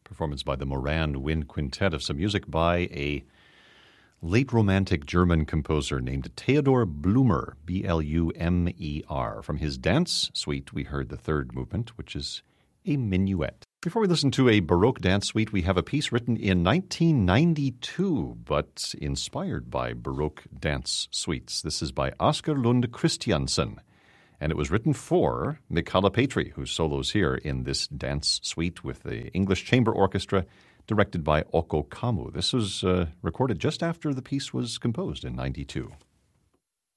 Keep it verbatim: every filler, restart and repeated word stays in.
performance by the Moran Wind Quintet of some music by a late Romantic German composer named Theodor Blumer, B L U M E R. From his dance suite, we heard the third movement, which is a minuet. Before we listen to a Baroque dance suite, we have a piece written in nineteen ninety-two, but inspired by Baroque dance suites. This is by Oscar Lund Christiansen, and it was written for Michala Petri, who solos here in this dance suite with the English Chamber Orchestra, directed by Occo Kamu. This was uh, recorded just after the piece was composed in ninety-two.